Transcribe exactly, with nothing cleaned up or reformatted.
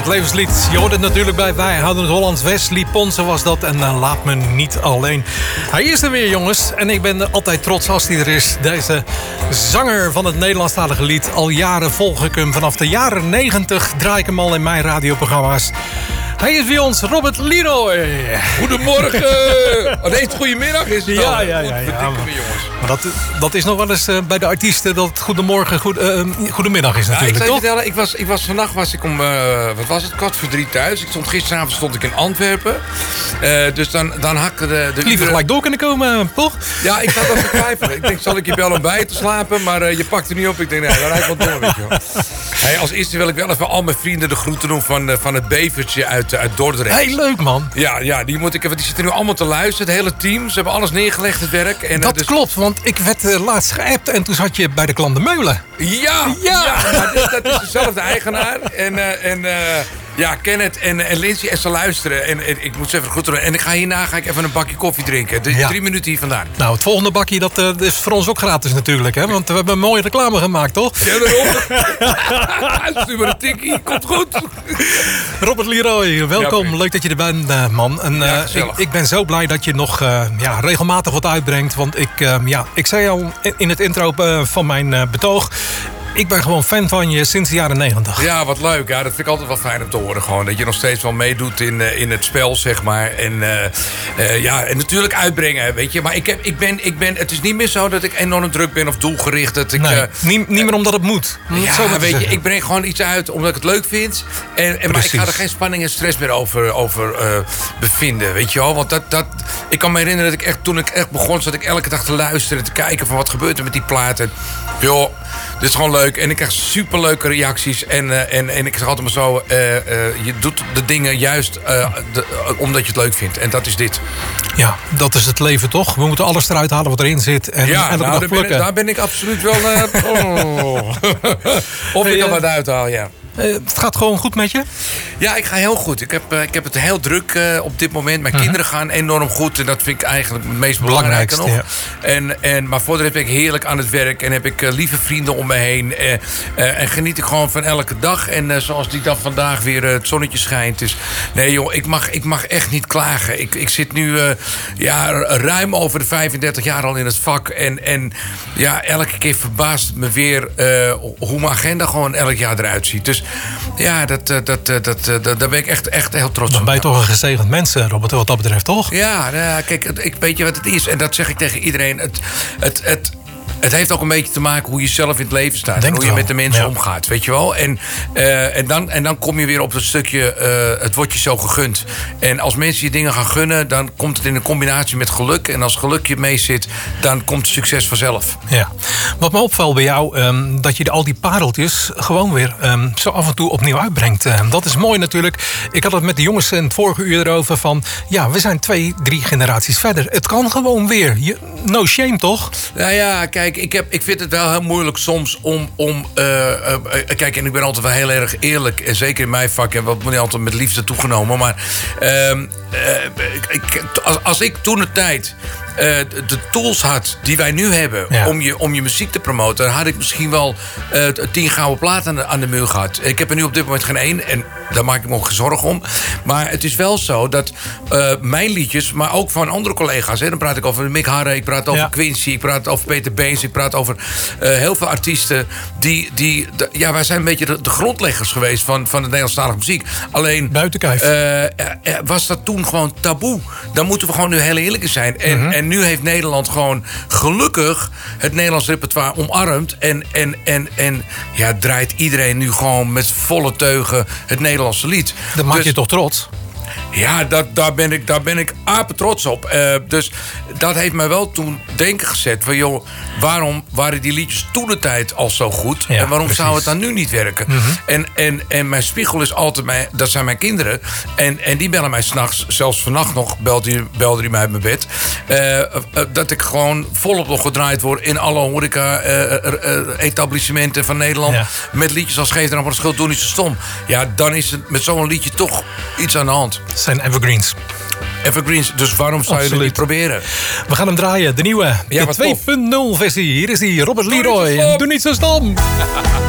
het levenslied. Je hoort het natuurlijk bij Wij Houden het Hollands. Wesley Ponsen was dat en uh, laat me niet alleen. Hij is er weer, jongens. En ik ben altijd trots als hij er is. Deze zanger van het Nederlandstalige lied. Al jaren volg ik hem. Vanaf de jaren negentig draai ik hem al in mijn radioprogramma's. Hij is bij ons, Robert Leroy. Goedemorgen. Oh nee, het goedemiddag is het Ja, al. ja, ja. ja, ja. Me, jongens. Maar dat, dat is nog wel eens uh, bij de artiesten dat het goedemorgen, goed, uh, goedemiddag is natuurlijk, ja, ik toch? Je vertellen, ik was, ik was vannacht was ik om, uh, wat was het, kwart voor drie thuis. Ik stond, gisteravond stond ik in Antwerpen. Uh, dus dan, dan hakte de, de Liever uren... gelijk door kunnen komen, toch? Ja, ik zat al te twijfelen. Ik denk, zal ik je bellen om bij je te slapen? Maar uh, je pakt er niet op. Ik denk, nee, dan rijd ik wel door, weet je wel. Hey, als eerste wil ik wel even al mijn vrienden de groeten doen van, uh, van het Bevertje uit, uh, uit Dordrecht. Hey, leuk man. Ja, ja die, moet ik, die zitten nu allemaal te luisteren. Het hele team. Ze hebben alles neergelegd, het werk. En, uh, Dat dus... klopt, want ik werd uh, laatst geappt en toen zat je bij de Klandemeulen. Ja, ja. ja maar dat, dat is dezelfde eigenaar. En, uh, en uh, ja, Kenneth en, en Lindsay en ze luisteren. En, en ik moet ze even goed doen. En ik ga hierna ga ik even een bakje koffie drinken. Dus ja. Drie minuten hier vandaan. Nou, het volgende bakje dat, uh, is voor ons ook gratis natuurlijk, hè? Want we hebben een mooie reclame gemaakt, toch? Ja, daarom. Stuur maar een tikkie, komt goed. Robert Leroy, welkom. Ja, leuk dat je er bent, uh, man. En, uh, ja, ik, ik ben zo blij dat je nog uh, ja, regelmatig wat uitbrengt. Want ik, uh, ja, ik zei al in het intro uh, van mijn uh, betoog... Ik ben gewoon fan van je sinds de jaren negentig. Ja, wat leuk. Ja, dat vind ik altijd wel fijn om te horen. Gewoon. Dat je nog steeds wel meedoet in, uh, in het spel, zeg maar. En, uh, uh, ja, en natuurlijk uitbrengen, weet je. Maar ik heb, ik ben, ik ben, het is niet meer zo dat ik enorm druk ben of doelgericht. Dat ik, nee, uh, niet, niet meer omdat het moet. Ja, zo weet zeggen. je, ik breng gewoon iets uit omdat ik het leuk vind. En, en, maar ik ga er geen spanning en stress meer over, over uh, bevinden, weet je wel. Want dat, dat, ik kan me herinneren dat ik echt, toen ik echt begon... zat ik elke dag te luisteren, te kijken van wat gebeurt er met die platen. Joh, dit is gewoon leuk. En ik krijg superleuke reacties. En, uh, en, en ik zeg altijd maar zo... Uh, uh, je doet de dingen juist uh, de, uh, omdat je het leuk vindt. En dat is dit. Ja, dat is het leven toch? We moeten alles eruit halen wat erin zit. En, ja, en dat nou, nog daar, ben ik, daar ben ik absoluut wel... Uh, oh. Of hey, ik er uh, wat uithaal, ja. Uh, het gaat gewoon goed met je? Ja, ik ga heel goed. Ik heb, uh, ik heb het heel druk uh, op dit moment. Mijn uh-huh. kinderen gaan enorm goed. En dat vind ik eigenlijk het meest belangrijke nog. Ja. En, en, maar voor de rest ben ik heerlijk aan het werk. En heb ik uh, lieve vrienden om me heen. Uh, uh, en geniet ik gewoon van elke dag. En uh, zoals die dag vandaag weer uh, het zonnetje schijnt. Dus nee joh, ik mag, ik mag echt niet klagen. Ik, ik zit nu uh, ja, ruim over de vijfendertig jaar al in het vak. En, en ja, elke keer verbaast me weer uh, hoe mijn agenda gewoon elk jaar eruit ziet. Dus ja, dat, dat, dat, dat, dat, daar ben ik echt, echt heel trots op. Dan ben je toch een gezegend mens, Robert, wat dat betreft, toch? Ja, nou, kijk, ik weet je wat het is. En dat zeg ik tegen iedereen. Het, het, het, het heeft ook een beetje te maken hoe je zelf in het leven staat. Denk en hoe je wel. met de mensen ja. omgaat, weet je wel. En, uh, en, dan, en dan kom je weer op het stukje, uh, het wordt je zo gegund. En als mensen je dingen gaan gunnen, dan komt het in een combinatie met geluk. En als geluk je mee zit, dan komt succes vanzelf. Ja. Wat me opvalt bij jou, um, dat je al die pareltjes gewoon weer um, zo af en toe opnieuw uitbrengt. Uh, dat is mooi natuurlijk. Ik had het met de jongens in het vorige uur erover van... ja, we zijn twee, drie generaties verder. Het kan gewoon weer. Je, no shame, toch? Nou ja, kijk. Ik, heb, ik vind het wel heel moeilijk soms om... om uh, uh, kijk, en ik ben altijd wel heel erg eerlijk. En zeker in mijn vak. En wat moet je altijd met liefde toegenomen. Maar uh, uh, ik, als, als ik toen de tijd... Uh, de tools had die wij nu hebben ja. om, je, om je muziek te promoten... had ik misschien wel uh, tien gouden platen aan de, aan de muur gehad. Ik heb er nu op dit moment geen één en daar maak ik me ook geen zorgen om. Maar het is wel zo dat uh, mijn liedjes, maar ook van andere collega's... Hè, dan praat ik over Mick Harre, ik praat over ja. Quincy... ik praat over Peter Beens, ik praat over uh, heel veel artiesten... die, die de, ja, wij zijn een beetje de, de grondleggers geweest van, van de Nederlandstalige muziek. Alleen buiten kijf. Uh, uh, was dat toen gewoon taboe. Dan moeten we gewoon nu heel eerlijk zijn. En, uh-huh. en En nu heeft Nederland gewoon gelukkig het Nederlands repertoire omarmd. En, en, en, en ja, draait iedereen nu gewoon met volle teugen het Nederlandse lied. Dat maakt dus, je toch trots? Ja, dat, daar, ben ik, daar ben ik apen trots op. Uh, dus dat heeft mij wel toen denken gezet van... joh, waarom waren die liedjes toen de tijd al zo goed? Ja, en waarom precies. zou het dan nu niet werken? Mm-hmm. En, en, en mijn spiegel is altijd... Mijn, dat zijn mijn kinderen. En, en die bellen mij s'nachts, zelfs vannacht nog... belde hij, belde hij mij uit mijn bed... Uh, uh, dat ik gewoon volop nog gedraaid word... in alle horeca-etablissementen uh, uh, van Nederland... Ja. met liedjes als Geef er nou maar de schuld, doe niet zo stom. Ja, dan is het met zo'n liedje toch iets aan de hand. Het zijn evergreens. Evergreens, dus waarom zou Absoluut. je het niet proberen? We gaan hem draaien, de nieuwe, ja, de twee punt nul versie. Hier is die, Robert Leroy. Doe niet zo stom!